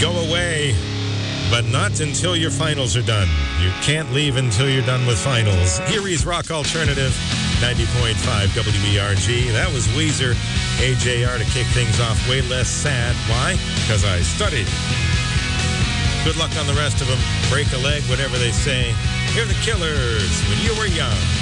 Go away, but not until your finals are done. You can't leave until you're done with finals. Erie's Rock Alternative, 90.5 WERG. That was Weezer, AJR to kick things off. Way less sad. Why? Because I studied. Good luck on the rest of them. Break a leg, whatever they say. Hear the Killers when you were young.